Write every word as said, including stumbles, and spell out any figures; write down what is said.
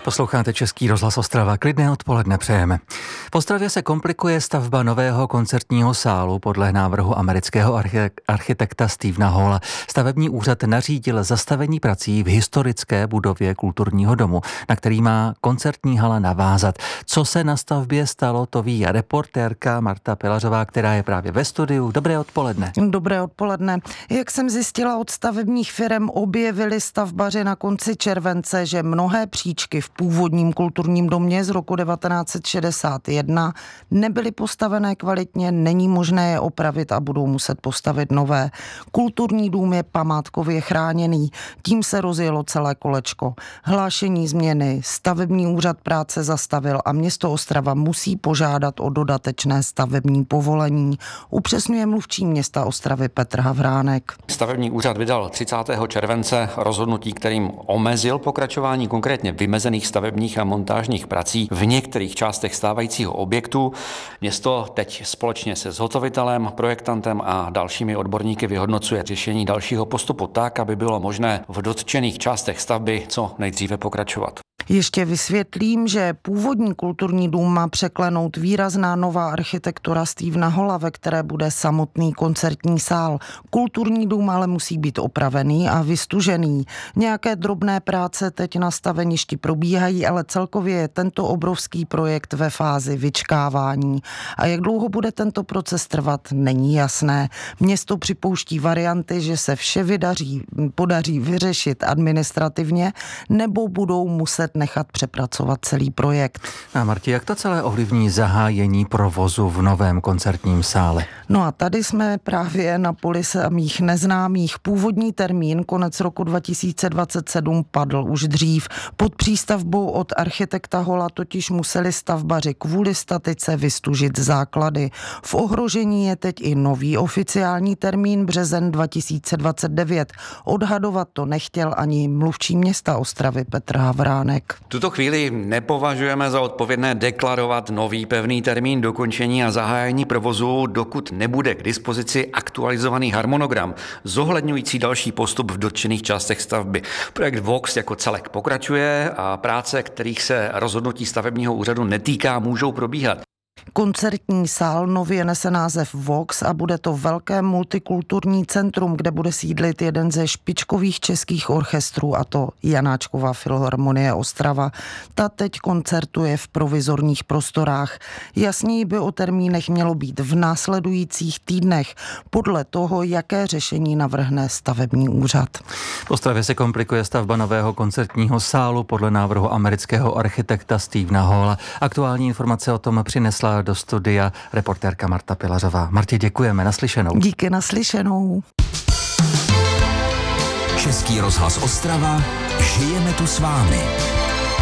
Posloucháte Český rozhlas Ostrava. Klidné odpoledne přejeme. V Ostravě se komplikuje stavba nového koncertního sálu podle návrhu amerického architekta Stevena Halla. Stavební úřad nařídil zastavení prací v historické budově kulturního domu, na který má koncertní hala navázat. Co se na stavbě stalo, to ví reportérka Marta Pilařová, která je právě ve studiu. Dobré odpoledne. Dobré odpoledne. Jak jsem zjistila od stavebních firem, objevili stavbaři na konci července, že mnohé příčky v původním kulturním domě z roku devatenáct set šedesát jedna nebyly postavené kvalitně, není možné je opravit a budou muset postavit nové. Kulturní dům je památkově chráněný, tím se rozjelo celé kolečko. Hlášení změny, stavební úřad práce zastavil a město Ostrava musí požádat o dodatečné stavební povolení. Upřesňuje mluvčí města Ostravy Petr Havránek. Stavební úřad vydal třicátého července rozhodnutí, kterým omezil pokračování konkrétně vymezených stavebních a montážních prací v některých částech stávajícího objektu. Město teď společně se zhotovitelem, projektantem a dalšími odborníky vyhodnocuje řešení dalšího postupu tak, aby bylo možné v dotčených částech stavby co nejdříve pokračovat. Ještě vysvětlím, že původní kulturní dům má překlenout výrazná nová architektura Stevena Halla, ve které bude samotný koncertní sál. Kulturní dům ale musí být opravený a vystužený. Nějaké drobné práce teď na staveništi probíhají, ale celkově je tento obrovský projekt ve fázi vyčkávání. A jak dlouho bude tento proces trvat, není jasné. Město připouští varianty, že se vše vydaří, podaří vyřešit administrativně, nebo budou muset nechat přepracovat celý projekt. A Marti, jak to celé ovlivní zahájení provozu v novém koncertním sále? No a tady jsme právě na poli samých neznámých. Původní termín konec roku dva tisíce dvacet sedm padl už dřív. Pod přístavbou od architekta Halla totiž museli stavbaři kvůli statice vystužit základy. V ohrožení je teď i nový oficiální termín březen dva tisíce dvacet devět. Odhadovat to nechtěl ani mluvčí města Ostravy Petr Havránek. V tuto chvíli nepovažujeme za odpovědné deklarovat nový pevný termín dokončení a zahájení provozu, dokud nebude k dispozici aktualizovaný harmonogram, zohledňující další postup v dotčených částech stavby. Projekt Vox jako celek pokračuje a práce, kterých se rozhodnutí stavebního úřadu netýká, můžou probíhat. Koncertní sál nově nese název Vox a bude to velké multikulturní centrum, kde bude sídlit jeden ze špičkových českých orchestrů, a to Janáčkova filharmonie Ostrava. Ta teď koncertuje v provizorních prostorách. Jasněji by o termínech mělo být v následujících týdnech, podle toho, jaké řešení navrhne stavební úřad. V Ostravě se komplikuje stavba nového koncertního sálu podle návrhu amerického architekta Stevena Halla. Aktuální informace o tom přinesla do studia reportérka Marta Pilařová. Martě, děkujeme, naslyšenou. Díky, naslyšenou. Český rozhlas Ostrava, žijeme tu s vámi.